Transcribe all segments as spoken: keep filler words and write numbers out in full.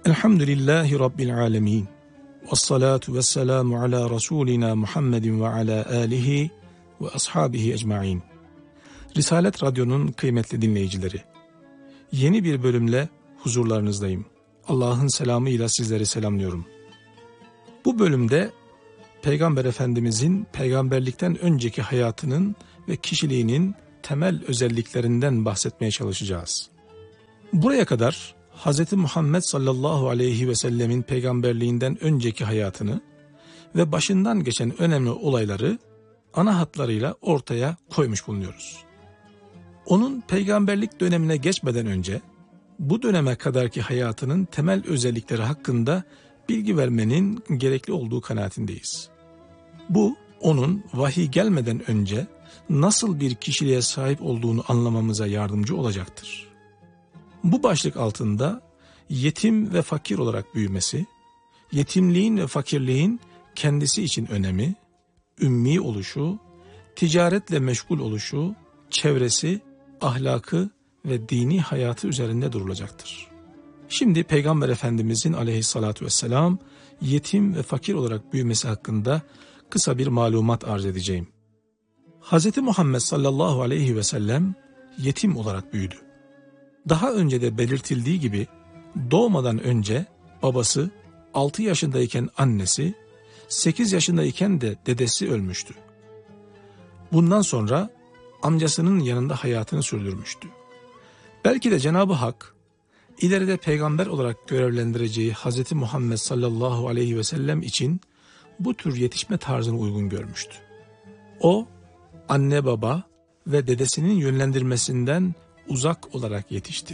Elhamdülillahi Rabbil alemin. Vessalatu vesselamu ala Resulina Muhammedin ve ala alihi ve ashabihi ecmain. Risalet Radyo'nun kıymetli dinleyicileri, yeni bir bölümle huzurlarınızdayım. Allah'ın selamıyla sizleri selamlıyorum. Bu bölümde Peygamber Efendimizin peygamberlikten önceki hayatının ve kişiliğinin temel özelliklerinden bahsetmeye çalışacağız. Buraya kadar Hz. Muhammed sallallahu aleyhi ve sellemin peygamberliğinden önceki hayatını ve başından geçen önemli olayları ana hatlarıyla ortaya koymuş bulunuyoruz. Onun peygamberlik dönemine geçmeden önce bu döneme kadarki hayatının temel özellikleri hakkında bilgi vermenin gerekli olduğu kanaatindeyiz. Bu, onun vahiy gelmeden önce nasıl bir kişiliğe sahip olduğunu anlamamıza yardımcı olacaktır. Bu başlık altında yetim ve fakir olarak büyümesi, yetimliğin ve fakirliğin kendisi için önemi, ümmi oluşu, ticaretle meşgul oluşu, çevresi, ahlakı ve dini hayatı üzerinde durulacaktır. Şimdi Peygamber Efendimizin aleyhissalatu vesselam yetim ve fakir olarak büyümesi hakkında kısa bir malumat arz edeceğim. Hz. Muhammed sallallahu aleyhi ve sellem yetim olarak büyüdü. Daha önce de belirtildiği gibi doğmadan önce babası, altı yaşındayken annesi, sekiz yaşındayken de dedesi ölmüştü. Bundan sonra amcasının yanında hayatını sürdürmüştü. Belki de Cenab-ı Hak ileride peygamber olarak görevlendireceği Hz. Muhammed sallallahu aleyhi ve sellem için bu tür yetişme tarzını uygun görmüştü. O, anne baba ve dedesinin yönlendirmesinden uzak olarak yetişti.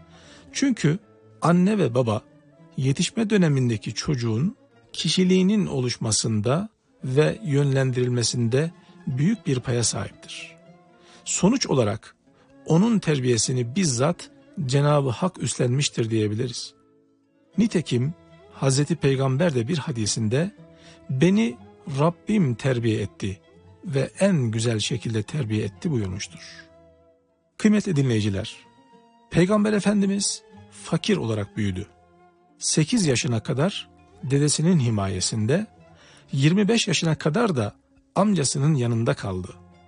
Çünkü anne ve baba yetişme dönemindeki çocuğun kişiliğinin oluşmasında ve yönlendirilmesinde büyük bir paya sahiptir. Sonuç olarak onun terbiyesini bizzat Cenab-ı Hak üstlenmiştir diyebiliriz. Nitekim Hazreti Peygamber de bir hadisinde beni Rabbim terbiye etti ve en güzel şekilde terbiye etti buyurmuştur. Kıymetli dinleyiciler, Peygamber Efendimiz fakir olarak büyüdü. sekiz yaşına kadar dedesinin himayesinde, yirmi beş yaşına kadar da amcasının yanında kaldı.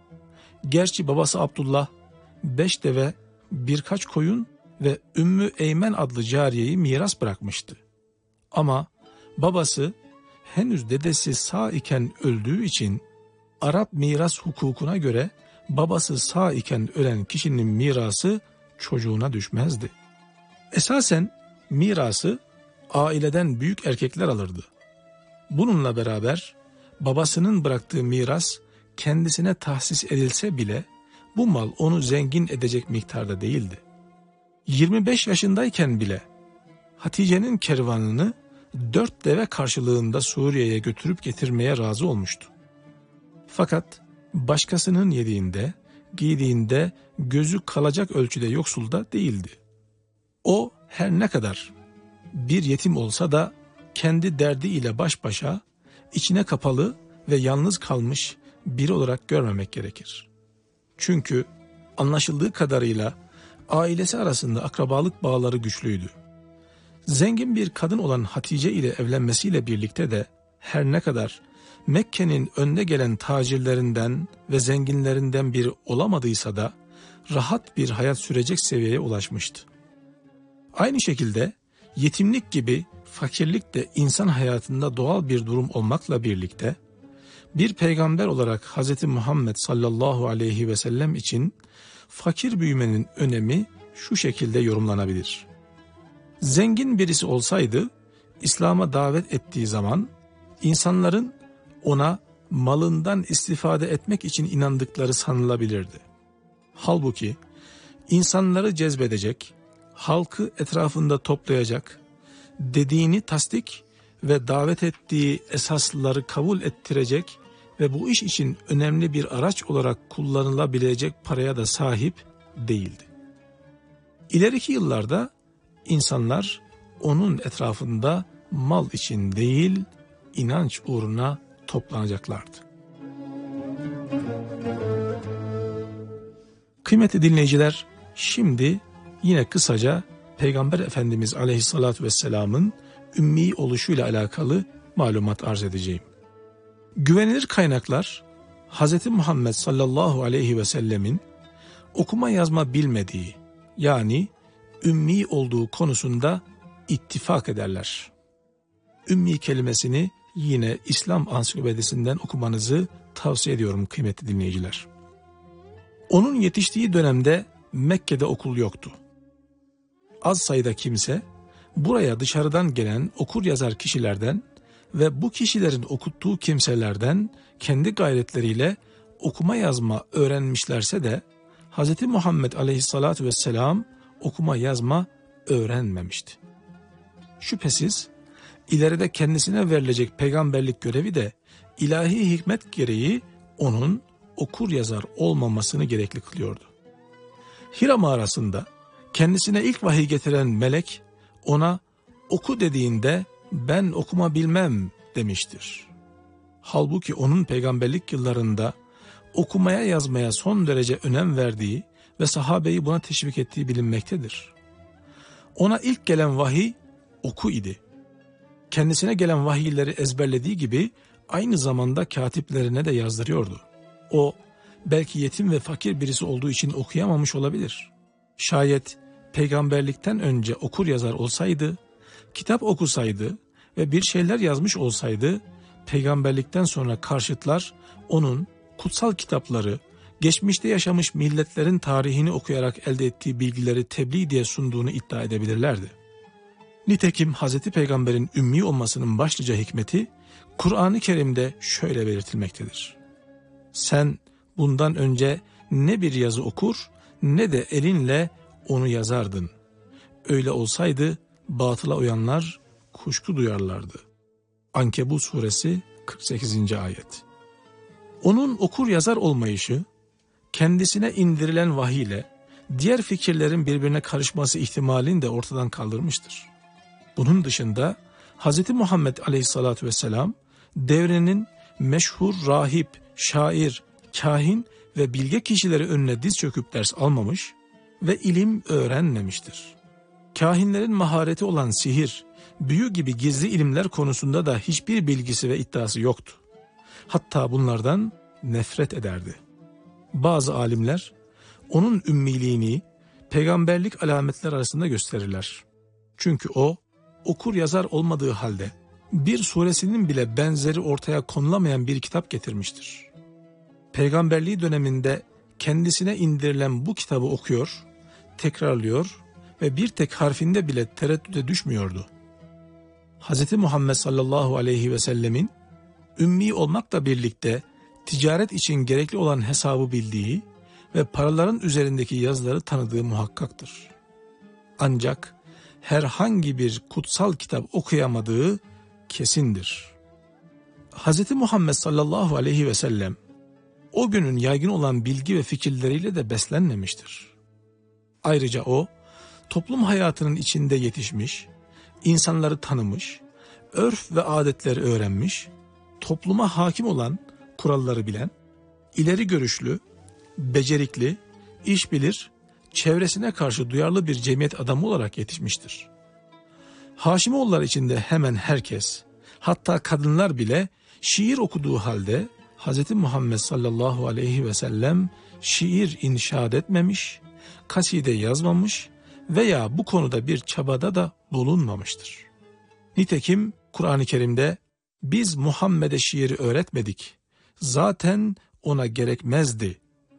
Gerçi babası Abdullah beş deve, birkaç koyun ve Ümmü Eymen adlı cariyeyi miras bırakmıştı. Ama babası henüz dedesi sağ iken öldüğü için Arap miras hukukuna göre babası sağ iken ölen kişinin mirası çocuğuna düşmezdi. Esasen mirası aileden büyük erkekler alırdı. Bununla beraber babasının bıraktığı miras kendisine tahsis edilse bile bu mal onu zengin edecek miktarda değildi. yirmi beş yaşındayken bile Hatice'nin kervanını dört deve karşılığında Suriye'ye götürüp getirmeye razı olmuştu. Fakat başkasının yediğinde, giydiğinde gözü kalacak ölçüde yoksul da değildi. O her ne kadar bir yetim olsa da kendi derdiyle baş başa, içine kapalı ve yalnız kalmış biri olarak görmemek gerekir. Çünkü anlaşıldığı kadarıyla ailesi arasında akrabalık bağları güçlüydü. Zengin bir kadın olan Hatice ile evlenmesiyle birlikte de her ne kadar Mekke'nin önde gelen tacirlerinden ve zenginlerinden biri olamadıysa da rahat bir hayat sürecek seviyeye ulaşmıştı. Aynı şekilde yetimlik gibi fakirlik de insan hayatında doğal bir durum olmakla birlikte bir peygamber olarak Hz. Muhammed sallallahu aleyhi ve sellem için fakir büyümenin önemi şu şekilde yorumlanabilir. Zengin birisi olsaydı İslam'a davet ettiği zaman insanların ona malından istifade etmek için inandıkları sanılabilirdi. Halbuki insanları cezbedecek, halkı etrafında toplayacak, dediğini tasdik ve davet ettiği esasları kabul ettirecek ve bu iş için önemli bir araç olarak kullanılabilecek paraya da sahip değildi. İleriki yıllarda insanlar onun etrafında mal için değil, inanç uğruna toplanacaklardı. Kıymetli dinleyiciler, şimdi yine kısaca Peygamber Efendimiz Aleyhisselatü Vesselam'ın ümmi oluşuyla alakalı malumat arz edeceğim. Güvenilir kaynaklar Hz. Muhammed sallallahu aleyhi ve sellemin okuma yazma bilmediği, yani ümmi olduğu konusunda ittifak ederler. Ümmi kelimesini yine İslam Ansiklopedisinden okumanızı tavsiye ediyorum kıymetli dinleyiciler. Onun yetiştiği dönemde Mekke'de okul yoktu. Az sayıda kimse buraya dışarıdan gelen okur yazar kişilerden ve bu kişilerin okuttuğu kimselerden kendi gayretleriyle okuma yazma öğrenmişlerse de Hz. Muhammed Aleyhisselatü Vesselam okuma yazma öğrenmemişti. Şüphesiz ileride kendisine verilecek peygamberlik görevi de ilahi hikmet gereği onun okur yazar olmamasını gerekli kılıyordu. Hira mağarasında kendisine ilk vahiy getiren melek ona oku dediğinde ben okuma bilmem demiştir. Halbuki onun peygamberlik yıllarında okumaya yazmaya son derece önem verdiği ve sahabeyi buna teşvik ettiği bilinmektedir. Ona ilk gelen vahiy oku idi. Kendisine gelen vahiyleri ezberlediği gibi aynı zamanda katiplerine de yazdırıyordu. O belki yetim ve fakir birisi olduğu için okuyamamış olabilir. Şayet peygamberlikten önce okur yazar olsaydı, kitap okusaydı ve bir şeyler yazmış olsaydı, peygamberlikten sonra karşıtlar onun kutsal kitapları, geçmişte yaşamış milletlerin tarihini okuyarak elde ettiği bilgileri tebliğ diye sunduğunu iddia edebilirlerdi. Nitekim Hazreti Peygamber'in ümmi olmasının başlıca hikmeti Kur'an-ı Kerim'de şöyle belirtilmektedir. Sen bundan önce ne bir yazı okur ne de elinle onu yazardın. Öyle olsaydı batıla uyanlar kuşku duyarlardı. Ankebut suresi kırk sekizinci ayet. Onun okur yazar olmayışı kendisine indirilen vahiy ile diğer fikirlerin birbirine karışması ihtimalini de ortadan kaldırmıştır. Bunun dışında Hz. Muhammed Aleyhisselatü Vesselam devrinin meşhur rahip, şair, kahin ve bilge kişileri önüne diz çöküp ders almamış ve ilim öğrenmemiştir. Kahinlerin mahareti olan sihir, büyü gibi gizli ilimler konusunda da hiçbir bilgisi ve iddiası yoktu. Hatta bunlardan nefret ederdi. Bazı alimler onun ümmiliğini peygamberlik alametler arasında gösterirler. Çünkü o okur yazar olmadığı halde bir suresinin bile benzeri ortaya konulamayan bir kitap getirmiştir. Peygamberliği döneminde kendisine indirilen bu kitabı okuyor, tekrarlıyor ve bir tek harfinde bile tereddüte düşmüyordu. Hz. Muhammed sallallahu aleyhi ve sellemin ümmi olmakla birlikte ticaret için gerekli olan hesabı bildiği ve paraların üzerindeki yazıları tanıdığı muhakkaktır. Ancak herhangi bir kutsal kitap okuyamadığı kesindir. Hz. Muhammed sallallahu aleyhi ve sellem o günün yaygın olan bilgi ve fikirleriyle de beslenmemiştir. Ayrıca o toplum hayatının içinde yetişmiş, insanları tanımış, örf ve adetleri öğrenmiş, topluma hakim olan kuralları bilen, ileri görüşlü, becerikli, iş bilir, çevresine karşı duyarlı bir cemiyet adamı olarak yetişmiştir. Haşimoğullar içinde hemen herkes, hatta kadınlar bile şiir okuduğu halde Hz. Muhammed sallallahu aleyhi ve sellem şiir inşaat etmemiş, kaside yazmamış veya bu konuda bir çabada da bulunmamıştır. Nitekim Kur'an-ı Kerim'de biz Muhammed'e şiiri öğretmedik, zaten ona gerekmezdi.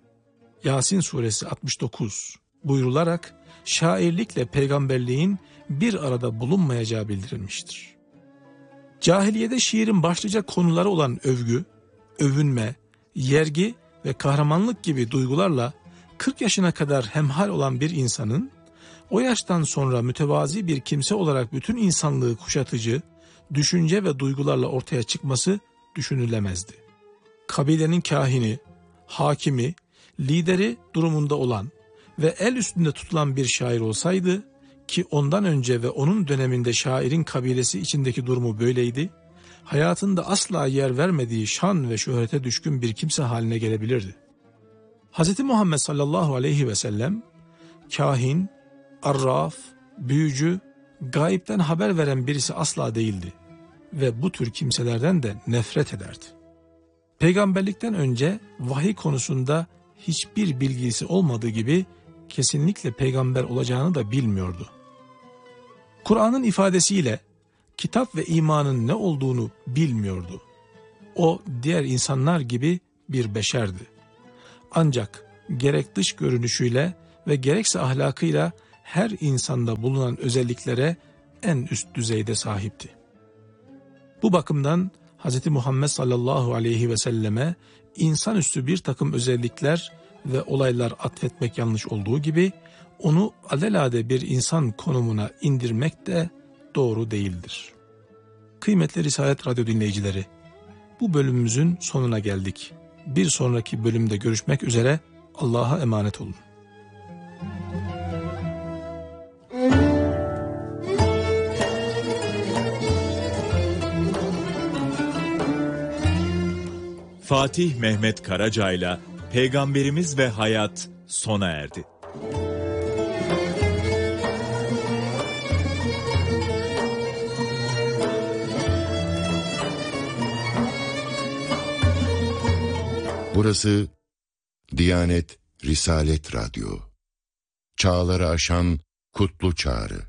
Yasin suresi altmış dokuz buyrularak şairlikle peygamberliğin bir arada bulunmayacağı bildirilmiştir. Cahiliyede şiirin başlıca konuları olan övgü, övünme, yergi ve kahramanlık gibi duygularla kırk yaşına kadar hemhal olan bir insanın o yaştan sonra mütevazi bir kimse olarak bütün insanlığı kuşatıcı düşünce ve duygularla ortaya çıkması düşünülemezdi. Kabilenin kahini, hakimi, lideri durumunda olan ve el üstünde tutulan bir şair olsaydı ki ondan önce ve onun döneminde şairin kabilesi içindeki durumu böyleydi, hayatında asla yer vermediği şan ve şöhrete düşkün bir kimse haline gelebilirdi. Hz. Muhammed sallallahu aleyhi ve sellem kahin, arraf, büyücü, gayipten haber veren birisi asla değildi ve bu tür kimselerden de nefret ederdi. Peygamberlikten önce vahiy konusunda hiçbir bilgisi olmadığı gibi kesinlikle peygamber olacağını da bilmiyordu. Kur'an'ın ifadesiyle kitap ve imanın ne olduğunu bilmiyordu. O diğer insanlar gibi bir beşerdi. Ancak gerek dış görünüşüyle ve gerekse ahlakıyla her insanda bulunan özelliklere en üst düzeyde sahipti. Bu bakımdan Hz. Muhammed sallallahu aleyhi ve selleme insanüstü bir takım özellikler ve olaylar atfetmek yanlış olduğu gibi onu alelade bir insan konumuna indirmek de doğru değildir. Kıymetli Risalet Radyo dinleyicileri, bu bölümümüzün sonuna geldik. Bir sonraki bölümde görüşmek üzere, Allah'a emanet olun. Fatih Mehmet Karaca'yla Peygamberimiz ve Hayat sona erdi. Burası Diyanet Risalet Radyo. Çağları aşan kutlu çağrı.